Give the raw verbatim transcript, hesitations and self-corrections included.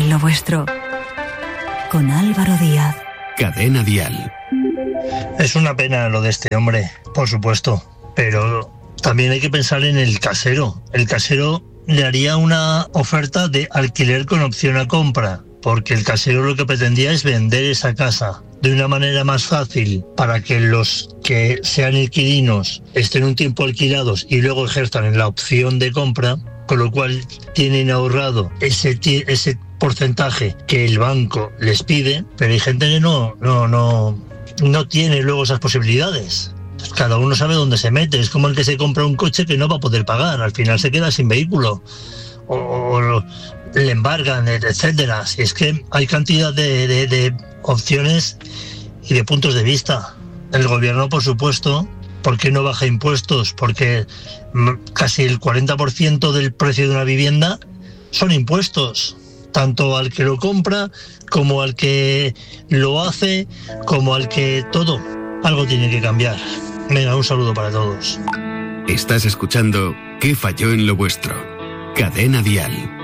en lo vuestro. Con Álvaro Díaz. Cadena Dial. Es una pena lo de este hombre, por supuesto, pero también hay que pensar en el casero. El casero le haría una oferta de alquiler con opción a compra, porque el casero lo que pretendía es vender esa casa de una manera más fácil para que los que sean inquilinos estén un tiempo alquilados y luego ejerzan en la opción de compra, con lo cual tienen ahorrado ese, ese porcentaje que el banco les pide, pero hay gente que no, no, no, no tiene luego esas posibilidades. Cada uno sabe dónde se mete. Es como el que se compra un coche que no va a poder pagar, al final se queda sin vehículo o, o le embargan, etcétera. Si es que hay cantidad de, de, de opciones y de puntos de vista. El gobierno, por supuesto, ¿por qué no baja impuestos? Porque casi el cuarenta por ciento del precio de una vivienda son impuestos, tanto al que lo compra como al que lo hace, como al que todo. Algo tiene que cambiar. Venga, un saludo para todos. Estás escuchando ¿Qué falló en lo vuestro? Cadena Dial.